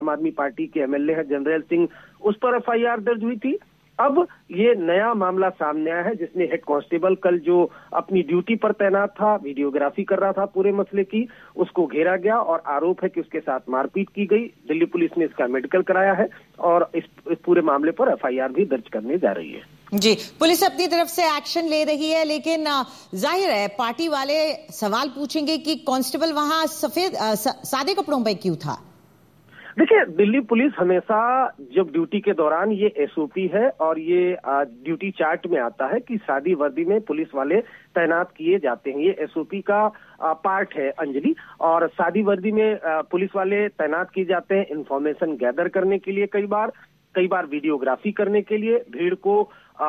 आम आदमी पार्टी के एमएलए हैं जनरल सिंह, उस पर एफआईआर दर्ज हुई थी। अब ये नया मामला सामने आया है जिसमें हेड कांस्टेबल कल जो अपनी ड्यूटी पर तैनात था, वीडियोग्राफी कर रहा था पूरे मसले की, उसको घेरा गया और आरोप है कि उसके साथ मारपीट की गई। दिल्ली पुलिस ने इसका मेडिकल कराया है और इस पूरे मामले पर एफआईआर भी दर्ज करने जा रही है। जी, पुलिस अपनी तरफ से एक्शन ले रही है, लेकिन जाहिर है पार्टी वाले सवाल पूछेंगे कि कांस्टेबल वहां सादे कपड़ों में क्यों था। देखिए, दिल्ली पुलिस हमेशा जब ड्यूटी के दौरान, ये एसओपी है और ये ड्यूटी चार्ट में आता है कि सादी वर्दी में पुलिस वाले तैनात किए जाते हैं। ये एसओपी का पार्ट है अंजलि, और सादी वर्दी में पुलिस वाले तैनात किए जाते हैं इंफॉर्मेशन गैदर करने के लिए, कई बार वीडियोग्राफी करने के लिए, भीड़ को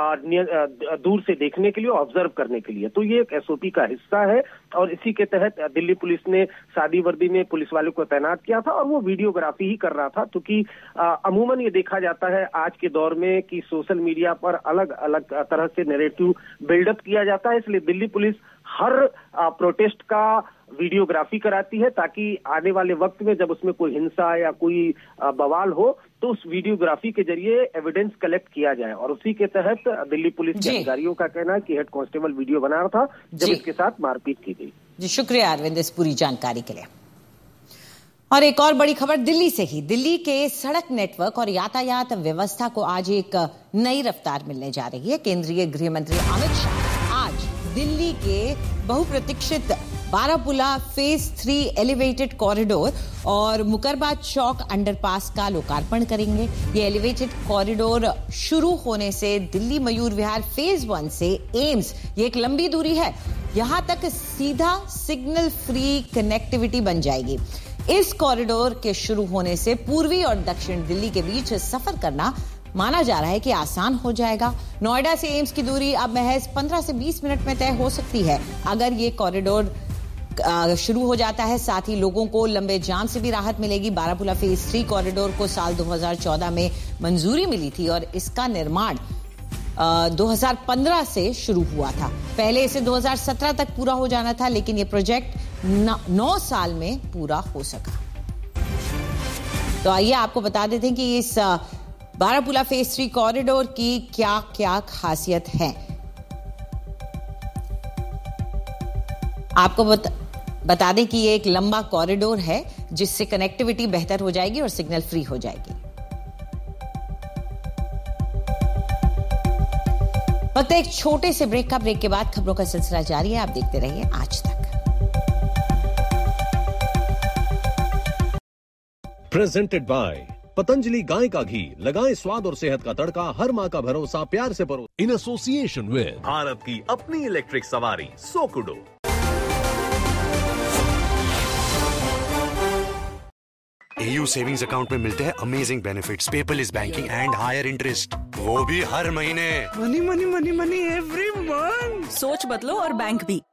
दूर से देखने के लिए, ऑब्जर्व करने के लिए। तो ये एक एसओपी का हिस्सा है और इसी के तहत दिल्ली पुलिस ने सादी वर्दी में पुलिस वाले को तैनात किया था और वो वीडियोग्राफी ही कर रहा था, क्योंकि अमूमन ये देखा जाता है आज के दौर में कि सोशल मीडिया पर अलग अलग तरह से नैरेटिव बिल्डअप किया जाता है, इसलिए दिल्ली पुलिस हर प्रोटेस्ट का वीडियोग्राफी कराती है ताकि आने वाले वक्त में जब उसमें कोई हिंसा या कोई बवाल हो तो उस वीडियोग्राफी के जरिए एविडेंस कलेक्ट किया जाए। और उसी के तहत दिल्ली पुलिस के अधिकारियों का कहना है कि हेड कांस्टेबल वीडियो बना रहा था जब इसके साथ मारपीट की गई। जी, शुक्रिया अरविंद इस पूरी जानकारी के लिए। और एक और बड़ी खबर दिल्ली से ही। दिल्ली के सड़क नेटवर्क और यातायात व्यवस्था को आज एक नई रफ्तार मिलने जा रही है। केंद्रीय गृह मंत्री अमित शाह आज दिल्ली के बहुप्रतीक्षित बारापुला फेज 3 एलिवेटेड कॉरिडोर और मुकरबा चौक अंडरपास का लोकार्पण करेंगे। ये एलिवेटेड कॉरिडोर शुरू होने से दिल्ली मयूर विहार फेज 1 से एम्स, ये एक लंबी दूरी है, यहां तक सीधा सिग्नल फ्री कनेक्टिविटी बन जाएगी। इस कॉरिडोर के शुरू होने से पूर्वी और दक्षिण दिल्ली के बीच सफर करना माना जा रहा है कि आसान हो जाएगा। नोएडा से एम्स की दूरी अब महज 15 से 20 मिनट में तय हो सकती है अगर ये कॉरिडोर शुरू हो जाता है। साथ ही लोगों को लंबे जाम से भी राहत मिलेगी। बारापुला फेज 3 कॉरिडोर को साल 2014 में मंजूरी मिली थी और इसका निर्माण 2015 से शुरू हुआ था। पहले इसे 2017 तक पूरा हो जाना था, लेकिन ये प्रोजेक्ट 9 साल में पूरा हो सका। तो आइए आपको बता देते हैं कि इस बारापुला फेज 3 कॉरिडोर की क्या क्या खासियत है। आपको बता दें कि ये एक लंबा कॉरिडोर है जिससे कनेक्टिविटी बेहतर हो जाएगी और सिग्नल फ्री हो जाएगी। वक्त एक छोटे से ब्रेक का। ब्रेक के बाद खबरों का सिलसिला जारी है, आप देखते रहिए आज तक। प्रेजेंटेड बाय पतंजलि गाय का घी, लगाएं स्वाद और सेहत का तड़का, हर माँ का भरोसा प्यार से परो। इन एसोसिएशन विद भारत की अपनी इलेक्ट्रिक सवारी सोकुडो। AU सेविंग्स अकाउंट में मिलते हैं amazing benefits, paperless banking and higher interest, वो भी हर महीने। Money money money money every month. सोच बदलो और बैंक भी।